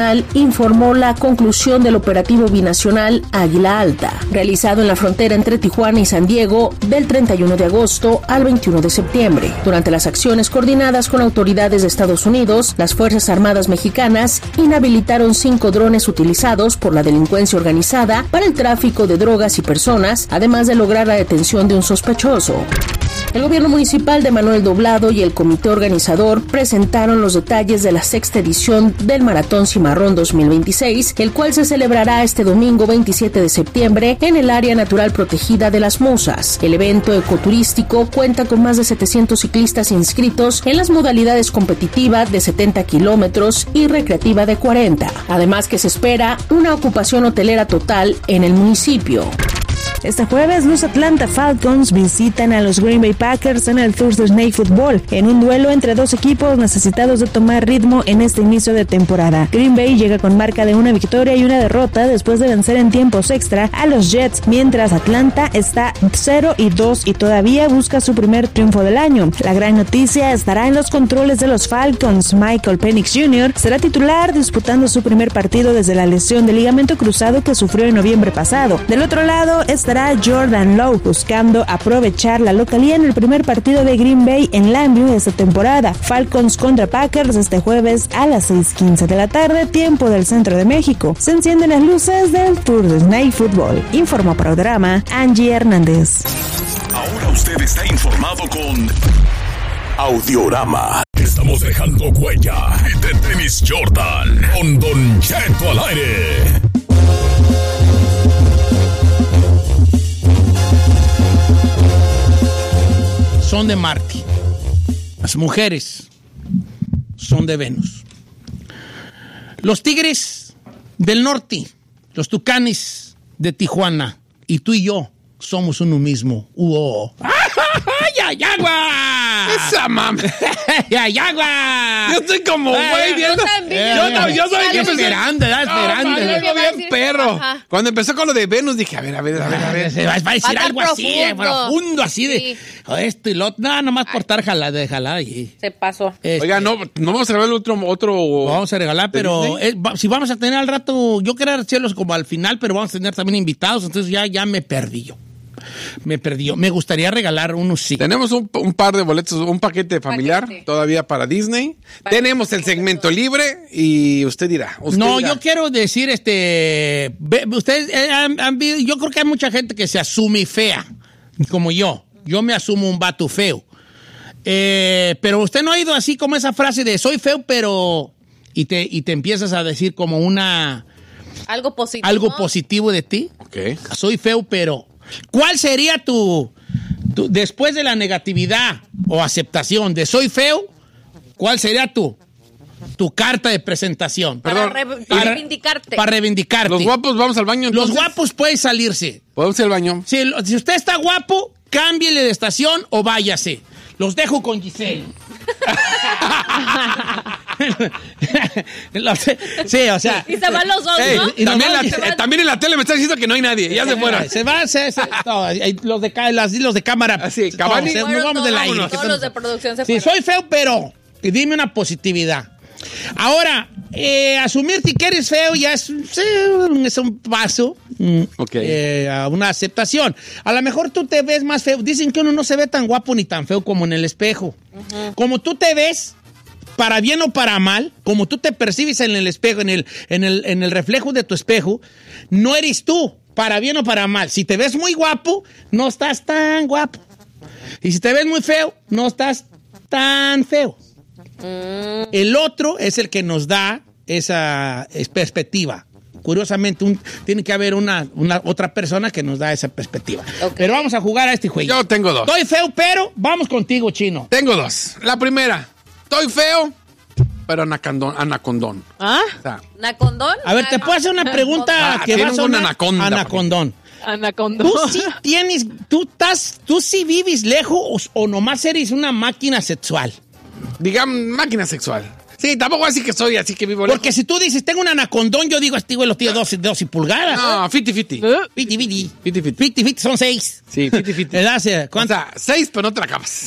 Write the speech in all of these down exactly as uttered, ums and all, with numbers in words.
informó la conclusión del operativo binacional Águila Alta, realizado en la frontera entre Tijuana y San Diego del treinta y uno de agosto al veintiuno de septiembre. Durante las acciones coordinadas con autoridades de Estados Unidos, las Fuerzas Armadas mexicanas inhabilitaron cinco drones utilizados por la delincuencia organizada para el tráfico de drogas y personas, además de lograr la detención de un sospechoso. El gobierno municipal de Manuel Doblado y el comité organizador presentaron los detalles de la sexta edición del Maratón Cimarrón dos mil veintiséis, el cual se celebrará este domingo veintisiete de septiembre en el área natural protegida de Las Musas. El evento ecoturístico cuenta con más de setecientos ciclistas inscritos en las modalidades competitiva de setenta kilómetros y recreativa de cuarenta. Además que se espera una ocupación hotelera total en el municipio. Este jueves, los Atlanta Falcons visitan a los Green Bay Packers en el Thursday Night Football, en un duelo entre dos equipos necesitados de tomar ritmo en este inicio de temporada. Green Bay llega con marca de una victoria y una derrota después de vencer en tiempos extra a los Jets, mientras Atlanta está cero y dos y todavía busca su primer triunfo del año. La gran noticia estará en los controles de los Falcons. Michael Penix junior será titular disputando su primer partido desde la lesión de ligamento cruzado que sufrió en noviembre pasado. Del otro lado está Jordan Love buscando aprovechar la localía en el primer partido de Green Bay en Lambeau de esta temporada. Falcons contra Packers este jueves a las seis quince de la tarde, tiempo del centro de México. Se encienden las luces del Thursday Night Football. Informó programa Angie Hernández. Ahora usted está informado con Audiorama. Estamos dejando huella de Tenis Jordan con Don Cheto al aire. Son de Marte. Las mujeres son de Venus. Los Tigres del Norte, los Tucanes de Tijuana y tú y yo somos uno mismo. ¡Uo! ¡Yayagua! ¡Esa mami! ¡Yayagua! Yo estoy como güey viendo. Eh, Yo, yo, yo soy que empecé. Esperando, ¿verdad? Esperando. No, algo bien perro. Ajá. Cuando empezó con lo de Venus dije, a ver, a ver, a ver, a ver. Se va, va a decir Va a algo estar así, eh, profundo. profundo, así de Sí. oh, esto y lo otro. No, nomás por estar jalada, de jalada. Y, Se pasó. este, Oiga, no, no vamos a regalar otro, otro. Vamos a regalar, ¿de pero Disney? eh, va- si vamos a tener al rato, yo quería hacerlos como al final, pero vamos a tener también invitados, entonces ya, ya me perdí yo. Me perdí yo. Me gustaría regalar unos sí. Tenemos un, un par de boletos, un paquete familiar Paquete. todavía para Disney. Para Tenemos el segmento libre y usted dirá. Usted No, dirá. yo quiero decir, este, ve- ustedes eh, han, han vi- yo creo que hay mucha gente que se asume fea, como yo. Yo me asumo un vato feo. Eh, pero usted no ha oído así como esa frase de soy feo, pero... Y te, y te empiezas a decir como una... Algo positivo. algo positivo de ti. Ok. Soy feo, pero... ¿Cuál sería tu, tu... Después de la negatividad o aceptación de soy feo, ¿cuál sería tu... tu carta de presentación? Para, Perdón, re- para reivindicarte. Para reivindicarte. Los guapos vamos al baño Los entonces. guapos pueden salirse. Podemos ir al baño. Si, lo- si usted está guapo, cámbiele de estación o váyase. Los dejo con Giselle. Los- sí, o sea. Y se van los dos, Ey, ¿no? y también, nomás- la- se van- también en la tele me está diciendo que no hay nadie. Ya se fueron. Se va, se, se- no, hay los, de, ca- las- los de cámara. Así, no, Cavani. se- nos Fueron vamos del todos, aire. vámonos. que Todos los de estamos- producción se Sí, fueron. soy feo, pero dime una positividad. Ahora, eh, asumirte que eres feo ya es, sí, es un paso mm, Ok. eh, a una aceptación. A lo mejor tú te ves más feo. Dicen que uno no se ve tan guapo ni tan feo como en el espejo. Como tú te ves, para bien o para mal, como tú te percibes en el espejo, en el, en el, en el reflejo de tu espejo, no eres tú, para bien o para mal. Si te ves muy guapo, no estás tan guapo. Y si te ves muy feo, no estás tan feo. El otro es el que nos da esa es, perspectiva. Curiosamente, un- tiene que haber una, una otra persona que nos da esa perspectiva. Ok. Pero vamos a jugar a este juego. Yo tengo dos. Estoy feo, pero vamos contigo, Chino. Tengo dos. La primera, estoy feo, pero anacondón. anacondón. ¿Ah? O sea, ¿Nacondón? A ver, te puedo hacer una pregunta Ah, que tiene va a un sonar anaconda, anacondón. Anaconda. Tú sí tienes, tú estás, tú sí vives lejos o nomás eres una máquina sexual. digamos, máquina sexual. Sí, tampoco así que soy así que vivo lejos. Porque si tú dices, tengo un anacondón, yo digo, este güey lo tiene doce, doce pulgadas. No, fifty fifty. Fifty, fifty. Fifty fifty. Fifty, fifty son seis. Sí, fifty fifty. ¿Verdad? O sea, O ¿cuánto? sea, seis, pero no te la acabas.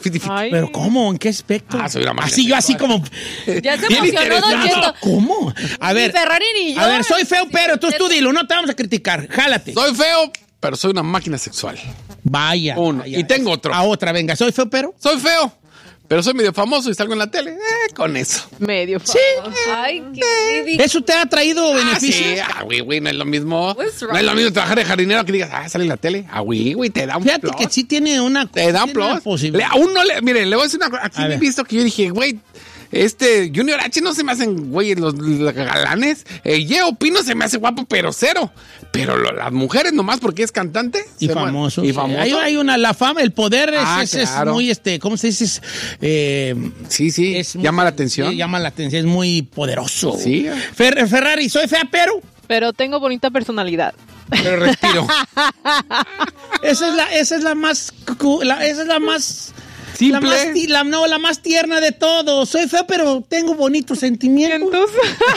Ay. ¿Pero cómo? ¿En qué aspecto? Ah, soy una máquina Así yo, así sexual. como... Ya se Bien emocionó, Don interesante. Cheto. ¿Cómo? A ver, Ni Ferrari ni yo. a ver, soy feo, pero tú, tú dilo, no te vamos a criticar. Jálate. Soy feo, pero soy una máquina sexual. Vaya. Uno. vaya. Y tengo otro. A otra, venga. Soy feo, pero... Soy feo, pero soy medio famoso y salgo en la tele. Eh, con eso. Medio. Sí. Ay, qué ridículo. ¿Eso te ha traído Ah, beneficios? sí. Ah, güey, güey, no es lo mismo. What's wrong? No es lo mismo trabajar de jardinero que digas, ah, sale en la tele. Ah, güey, güey, te da un Fíjate plus. que sí tiene una... Te da un tiene una plus. posibilidad. Le- aún no le... Mire, le voy a decir una cosa. Aquí A me he ver. visto que yo dije, güey, este Junior H no se me hacen, güey, los, los galanes. Eh, Yeo Pino se me hace guapo, pero cero. Pero lo- las mujeres nomás porque es cantante. Y se famoso. mueren. Y Sí. famoso. Hay, hay una, la fama, el poder es, Ah, es- es claro. muy, este, ¿cómo se dice? Es, eh, Sí, sí. es muy- llama la atención. sí, llama la atención, es muy poderoso. Sí. Fer- Ferrari, soy fea, pero... Pero tengo bonita personalidad. Pero respiro. Esa es la, esa es la más, cu- la- esa es la más... Simple. La más, ti- la- no, la más tierna de todo. Soy feo, pero tengo bonitos sentimientos. Entonces,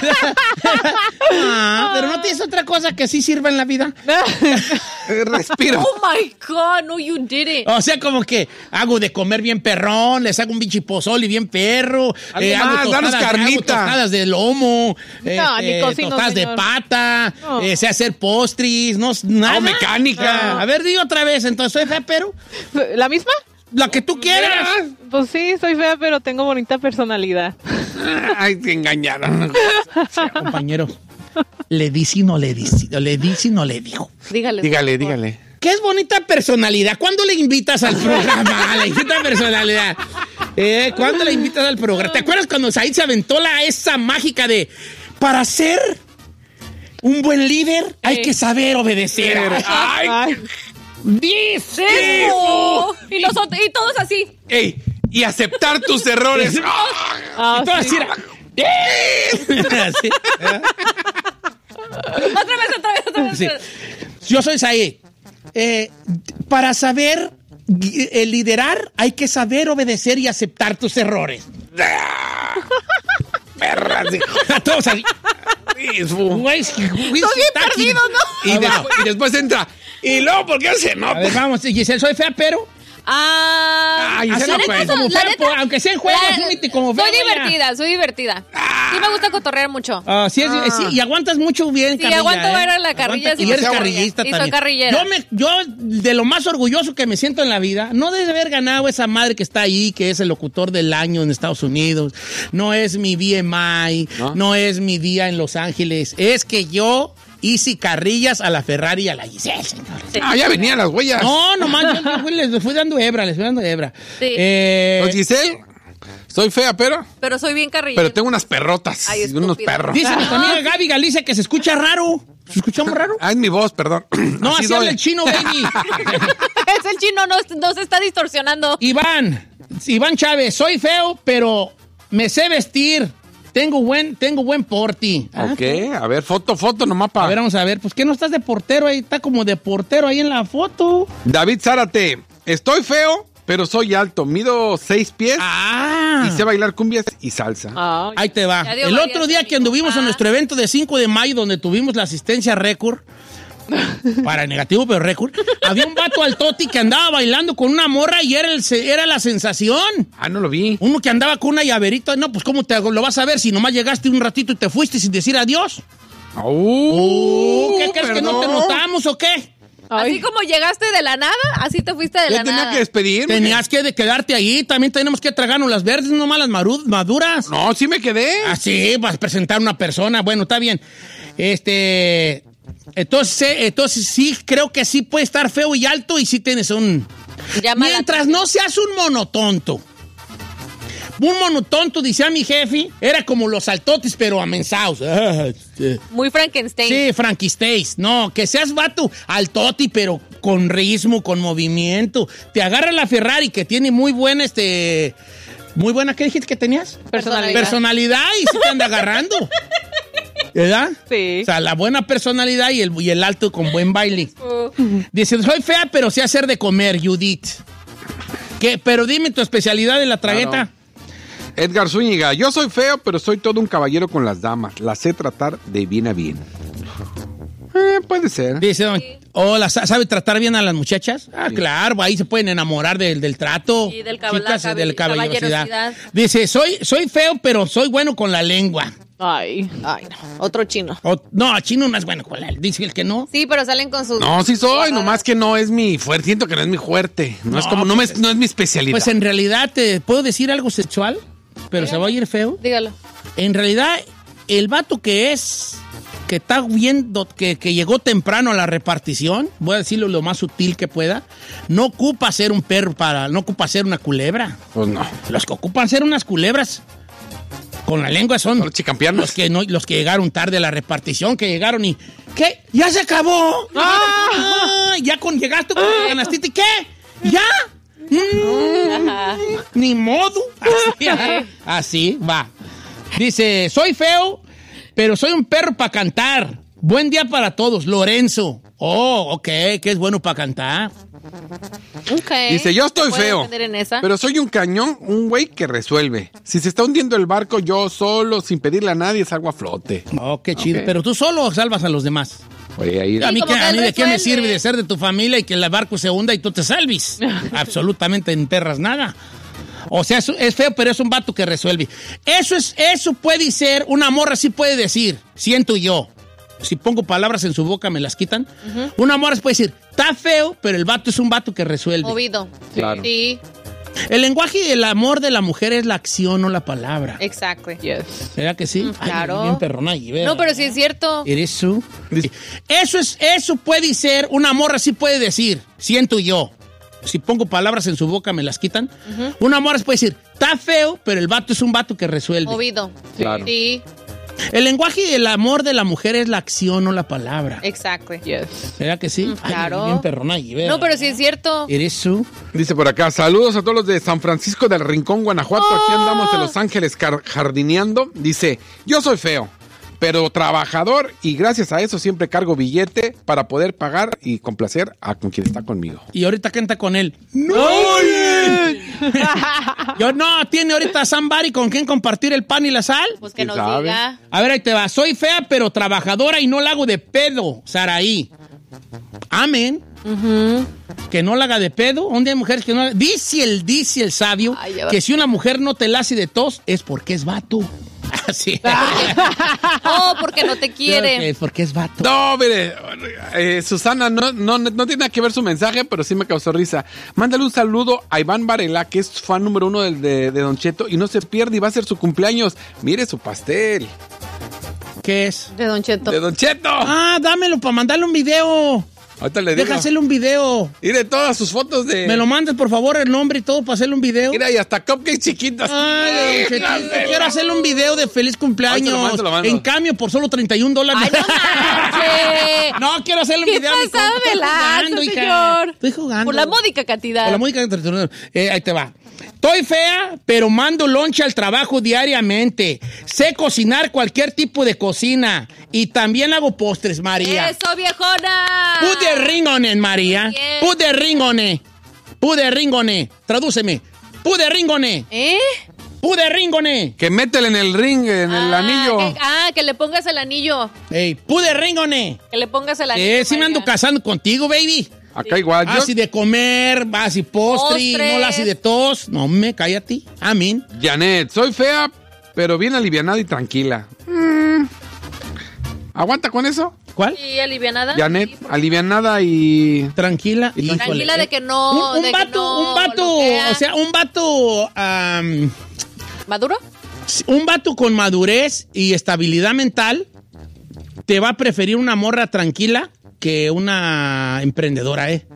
Ah, pero no tienes otra cosa que sí sirva en la vida. Eh, respiro. Oh my God, no, you didn't. O sea, como que hago de comer bien perrón, les hago un bichi pozole bien perro, Algo eh, hago más, danos tostadas, carnita. hago tostadas de lomo, No, ni cocino, tostadas de señor. pata, No. eh, sé hacer postris, no, nada. Hago mecánica. Ah, a ver, digo otra vez, entonces soy fea, pero ¿la misma? lo que tú quieras. Pues sí, soy fea, pero tengo bonita personalidad. Ay, te engañaron. Compañero, le di si no le di, si- le di si no le dijo. Dígale. Dígale, dígale. ¿Qué es bonita personalidad? ¿Cuándo le invitas al programa? La bonita personalidad. Eh, ¿Cuándo le invitas al programa? ¿Te acuerdas cuando Said se aventó la esa mágica de para ser un buen líder hay Sí. que saber obedecer? Ay, Ay, ¡Dice! Eso. Y, nosotros, y todos así. ey, y aceptar tus errores. ah, Y todo sí. así era, Así. Otra vez, otra vez, otra vez. Sí. Yo soy Said. Eh, para saber gui- eh, liderar hay que saber obedecer y aceptar tus errores. Perra, sí. A todos así. Sí, fu. Güey, Estoy bien perdido, ¿no? Y, después, y después entra. Y luego, ¿por qué se A nota? ver, vamos, Giselle, soy fea, pero... Ah, Ay, la Gisela, neta, pues. so- Como la fea, neta- pues, aunque sea en juego, la- fíjate, como fea, Soy vaya. divertida, soy divertida. Sí me gusta cotorrear mucho. Ah, sí, es- sí, y aguantas mucho bien, Sí, carrilla, aguanto ¿eh? ver a la carrilla, Aguanta- sí y me eres gusta. carrillista Y soy también. carrillera. Yo, me, yo, de lo más orgulloso que me siento en la vida, no de haber ganado esa madre que está ahí, que es el locutor del año en Estados Unidos, no es mi B M I, no, ¿No? es mi día en Los Ángeles, es que yo hice carrillas a la Ferrari y a la Giselle, señores. Ah, ya venían las huellas. No, nomás yo les fui, les fui dando hebra, les fui dando hebra. Sí. Eh, Pues, Giselle, soy fea, pero, Pero soy bien carrillera. pero tengo unas perrotas. Ay, y unos estúpida. perros. dice nuestra amiga Gaby Galicia que se escucha raro. ¿Se escuchamos raro? Ah, es mi voz, perdón. No, así, habla doy. el chino, baby. Es el chino, no, no se está distorsionando. Iván, Iván Chávez, soy feo, pero me sé vestir. Tengo buen, tengo buen porte. Ok, a ver, foto, foto nomás A para. ver, vamos a ver. Pues que no estás de portero ahí, está como de portero ahí en la foto. David Zárate, estoy feo, pero soy alto. Mido seis pies Ah. y sé bailar cumbias y salsa. Ay, Ahí te va. Ya dio El varias otro día de mi que anduvimos papá. en nuestro evento de cinco de mayo, donde tuvimos la asistencia récord, para negativo, pero récord, había un vato al toti que andaba bailando con una morra y era, el, se- era la sensación. Ah, no lo vi. Uno que andaba con una llaverita. No, pues ¿cómo te lo vas a ver si nomás llegaste un ratito y te fuiste sin decir adiós? Uh, Uh, ¿Qué crees que no te perdón. notamos o qué? ay. Así como llegaste de la nada, así te fuiste de Ya la tenía nada. que despedirme. Tenías que de quedarte ahí. También tenemos que tragarnos las verdes, nomás las maru- maduras. No, sí me quedé. Así, vas a presentar a una persona. Bueno, está bien. Este. Entonces, eh, entonces sí, creo que sí puede estar feo y alto y sí tienes un. Llama la Mientras no seas un monotonto. Un monotonto, decía mi jefe, era como los altotes, pero amensados. Ah, sí. Muy Frankenstein. Sí, Frankistays. No, que seas vato altoti, pero con ritmo, con movimiento. Te agarra la Ferrari, que tiene muy buena, este... Muy buena, ¿qué dijiste que tenías? Personalidad. Personalidad y se te anda agarrando. ¿Verdad? Sí. O sea, la buena personalidad y el, y el alto con buen baile. Uh, Dice, soy fea, pero sé hacer de comer, Judith. ¿Qué? Pero dime tu especialidad de la tragueta. Claro. Edgar Zúñiga, yo soy feo, pero soy todo un caballero con las damas. Las sé tratar de bien a bien. Eh, pues puede ser. Dice, don, hola, ¿sabe tratar bien a las muchachas? Ah, sí. Claro, ahí se pueden enamorar del, del trato. Sí, del cab- Chicas, la de la caballerosidad. caballerosidad. Dice, soy, soy feo, pero soy bueno con la lengua. Ay. Ay, no. Otro chino. O, no, chino no es bueno con la lengua. Dice el que no. Sí, pero salen con sus... No, sí soy, nomás que no es mi fuerte. Siento que no es mi fuerte. No, No, es como, no, pues, me, no es mi especialidad. Pues en realidad, ¿te puedo decir algo sexual? Pero se va a ir feo. Dígalo. En realidad, el vato que es, que está viendo, que, que llegó temprano a la repartición, voy a decirlo lo más sutil que pueda, no ocupa ser un perro para, no ocupa ser una culebra. Pues no. Los que ocupan ser unas culebras con la lengua son Los chicampianos. los que no, los que llegaron tarde a la repartición, que llegaron y ¿qué? ¿Ya se acabó? Ah, ya con llegaste con la canastita y ¿qué? ¿Ya? Mm, ni modo. Así, así va. Dice, soy feo, pero soy un perro para cantar. Buen día para todos, Lorenzo. Oh, ok, que es bueno para cantar. Ok. Dice, yo estoy ¿Puedo feo, defender en esa? pero soy un cañón, un güey que resuelve. Si se está hundiendo el barco, yo solo, sin pedirle a nadie, salgo a flote. Oh, qué chido. Ok. Pero tú solo salvas a los demás. Oye, ahí... A mí, como que, que a él mí de qué me resuelve. sirve de ser de tu familia y que el barco se hunda y tú te salves. Absolutamente enterras nada. O sea, es, es feo, pero es un vato que resuelve. Eso es, eso puede ser, una morra sí puede decir, siento yo. Si pongo palabras en su boca, me las quitan. Uh-huh. Una morra puede decir, está feo, pero el vato es un vato que resuelve. Movido. Claro. Sí, El lenguaje del amor de la mujer es la acción, no la palabra. exacto. Yes. ¿Verdad que sí? Mm, claro. Ay, bien perrona ahí, ¿verdad? No, pero sí es cierto. ¿Eres tú? Eso es, eso puede ser, una morra sí puede decir, siento yo. Si pongo palabras en su boca, me las quitan. Uh-huh. Una morra puede decir, está feo, pero el vato es un vato que resuelve. Movido. Claro. Sí, El lenguaje del amor de la mujer es la acción, no la palabra. exacto. Yes. ¿Verdad que sí? Mm, claro. Ay, bien perrona ahí, ¿verdad? No, pero sí es cierto. ¿Eres tú? Dice por acá, saludos a todos los de San Francisco del Rincón, Guanajuato. Aquí andamos en Los Ángeles car- jardineando. Dice, yo soy feo, pero trabajador y gracias a eso siempre cargo billete para poder pagar y complacer a con quien está conmigo. Y ahorita canta con él. ¡No! Yo no, tiene ahorita somebody con quien compartir el pan y la sal. Pues que ¿Quién nos sabe? diga. A ver, ahí te va. Soy fea, pero trabajadora y no la hago de pedo, Saraí. Amén. Uh-huh. Que no la haga de pedo. ¿Dónde hay mujeres que no la... Dice el, dice el sabio Ay, ya va. que si una mujer no te la hace de tos es porque es vato. Así. Oh, porque no te quiere. Es porque es vato. No, mire, eh, Susana, no, no, no tiene nada que ver su mensaje, pero sí me causó risa. Mándale un saludo a Iván Varela, que es fan número uno del, de, de Don Cheto, y no se pierde y va a ser su cumpleaños. Mire su pastel. ¿Qué es? De Don Cheto. ¡De Don Cheto! Ah, dámelo para mandarle un video. Ahorita le digo. Deja hacerle un video. Mire todas sus fotos de... Me lo mandes, por favor, el nombre y todo para hacerle un video. Mira, y hasta cupcakes chiquitas. Ay, don Chetito, quiero hacerle un video de feliz cumpleaños. Ahí te lo mando, te lo mando. En cambio, por solo treinta y un dólares. Ay, no manches. No, quiero hacerle un ¿Qué video a mi pasado compa. de Estoy lanza, jugando, hija. señor? Estoy jugando. Por la módica cantidad. Por la módica cantidad. Eh, ahí te va. Estoy fea, pero mando lonche al trabajo diariamente. Sé cocinar cualquier tipo de cocina. Y también hago postres, María. ¡Eso, viejona! Put the ring on it, María. Bien. Put the ring on it. Put the ring on it. Tradúceme. Put the ring on it. ¿Eh? Put the ring on it. Que métele en el ring, en el Ah, anillo. Que, ah, que le pongas el anillo. Ey, put the ring on it. Que le pongas el anillo. Eh, sí me ando María. casando contigo, baby. Acá igual. Yo, Así de comer, así postre, Postres. no la así de tos. No me, cállate. Amén. Janet, soy fea, pero bien alivianada y tranquila. Mm. ¿Aguanta con eso? ¿Cuál? Sí, alivianada. Janet, Sí, porque- alivianada y... Tranquila. Híjole. Tranquila de que no. Un, un de que vato, no un vato, bloquea. o sea, un vato, am, ¿Maduro? un vato con madurez y estabilidad mental te va a preferir una morra tranquila que una emprendedora, ¿eh?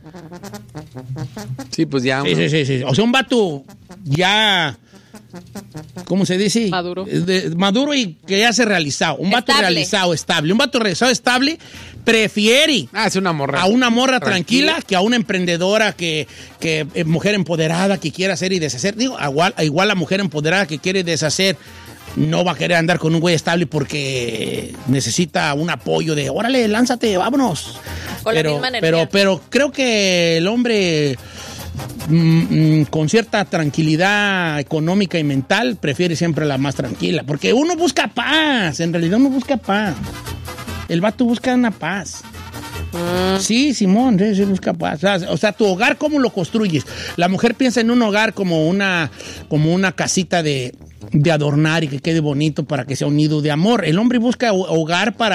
Sí, pues ya. Sí, uno- sí, sí, sí. O sea, un vato ya, ¿cómo se dice? Maduro. De- maduro y que ya se ha realizado. Un vato Estable. realizado, estable. Un vato realizado, estable, prefiere Ah, es una morra. a una morra tranquila, Tranquila. que a una emprendedora, que, que eh, mujer empoderada que quiere hacer y deshacer. Digo, igual, igual la mujer empoderada que quiere deshacer no va a querer andar con un güey estable porque necesita un apoyo de, órale, lánzate, vámonos. Con la pero, misma energía. pero, pero creo que el hombre mm, mm, con cierta tranquilidad económica y mental prefiere siempre la más tranquila, porque uno busca paz, en realidad uno busca paz. El vato busca una paz. Sí, Simón, sí, sí, es capaz. O sea, o sea, tu hogar, ¿cómo lo construyes? La mujer piensa en un hogar como una, como una casita de, de adornar y que quede bonito para que sea un nido de amor. El hombre busca hogar para